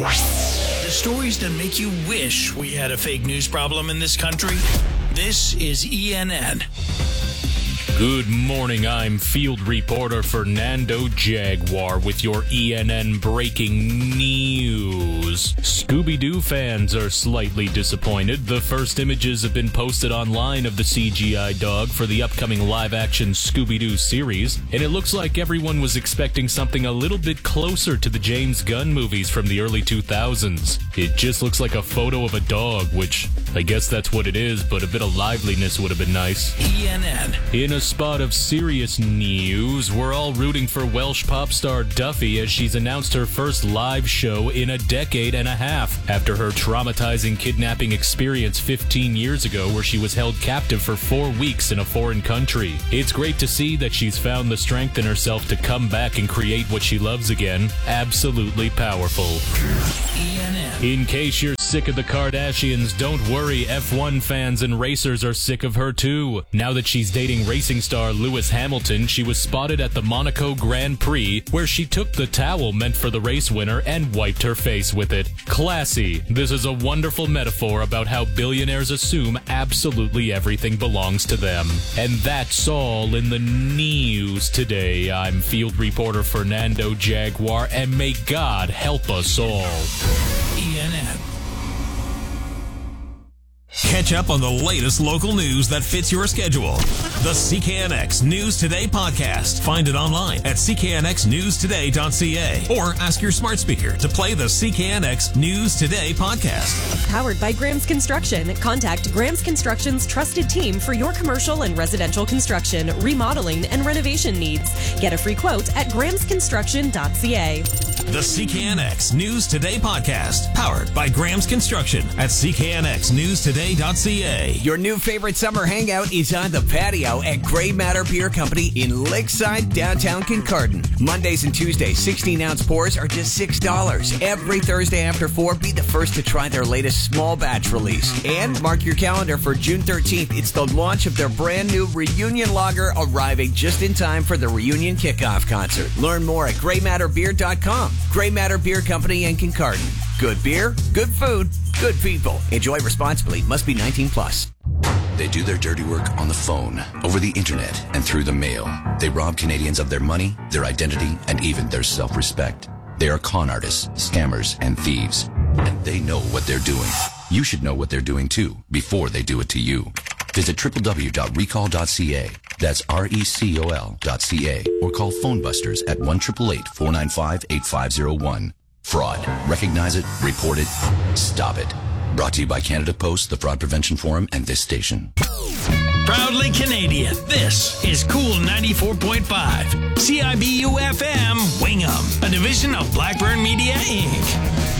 The stories that make you wish we had a fake news problem in this country. This is ENN. Good morning, I'm field reporter Fernando Jaguar with your ENN breaking news. Scooby-Doo fans are slightly disappointed. The first images have been posted online of the CGI dog for the upcoming live-action Scooby-Doo series, and it looks like everyone was expecting something a little bit closer to the James Gunn movies from the early 2000s. It just looks like a photo of a dog, which I guess that's what it is, but a bit of liveliness would have been nice. ENN. In a spot of serious news, we're all rooting for Welsh pop star Duffy as she's announced her first live show in a decade and a half after her traumatizing kidnapping experience 15 years ago where she was held captive for 4 weeks in a foreign country. It's great to see that she's found the strength in herself to come back and create what she loves again. Absolutely powerful. ENN. In case you're sick of the Kardashians, don't worry, F1 fans and racers are sick of her too. Now that she's dating racing star Lewis Hamilton, she was spotted at the Monaco Grand Prix where she took the towel meant for the race winner and wiped her face with it. Classy. This is a wonderful metaphor about how billionaires assume absolutely everything belongs to them. And that's all in the news today. I'm field reporter Fernando Jaguar, and may God help us all. ENN. Catch up on the latest local news that fits your schedule. The CKNX News Today podcast. Find it online at cknxnewstoday.ca or ask your smart speaker to play the CKNX News Today podcast. Powered by Graham's Construction. Contact Graham's Construction's trusted team for your commercial and residential construction, remodeling, and renovation needs. Get a free quote at grahamsconstruction.ca. The CKNX News Today podcast. Powered by Graham's Construction at cknxnewstoday.ca. Your new favorite summer hangout is on the patio at Grey Matter Beer Company in Lakeside, downtown Kincardine. Mondays and Tuesdays, 16-ounce pours are just $6. Every Thursday after 4, be the first to try their latest small batch release. And mark your calendar for June 13th. It's the launch of their brand new Reunion Lager, arriving just in time for the Reunion Kickoff concert. Learn more at greymatterbeer.com. Grey Matter Beer Company in Kincardine. Good beer, good food, good people. Enjoy responsibly. Must be 18 plus. They do their dirty work on the phone, over the internet, and through the mail. They rob Canadians of their money, their identity, and even their self-respect. They are con artists, scammers, and thieves. And they know what they're doing. You should know what they're doing too, before they do it to you. Visit www.recall.ca. That's recol.ca. Or call Phone Busters at 1-888-495-8501. Fraud. Recognize it, report it, stop it. Brought to you by Canada Post, the Fraud Prevention Forum, and this station. Proudly Canadian. This is Cool 94.5. CIBU FM, Wingham, a division of Blackburn Media, Inc.